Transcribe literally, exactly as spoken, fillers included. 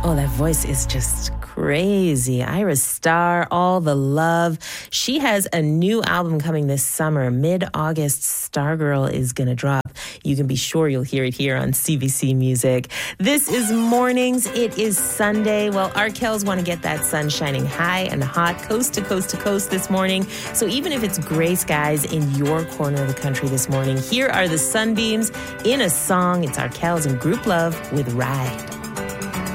Oh, that voice is just crazy. Ira Starr, All the Love. She has a new album coming this summer. Mid-August, Stargirl is going to drop. You can be sure you'll hear it here on C B C Music. This is Mornings. It is Sunday. Well, Arkells want to get that sun shining high and hot, coast to coast to coast this morning. So even if it's gray skies in your corner of the country this morning, here are the sunbeams in a song. It's Arkells and Group Love with Ride.